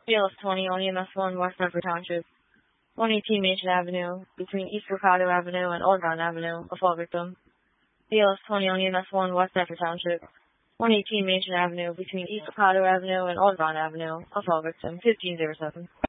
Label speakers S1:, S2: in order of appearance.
S1: BLS 20 on EMS 1 West Medford Township. 118 Mason Avenue, between East Ricardo Avenue and Old Brown Avenue, a fall victim. BLS 20 on EMS 1 West Medford Township. 118 Mason Avenue, between East Ricardo Avenue and Old Brown Avenue, a fall victim. 1507.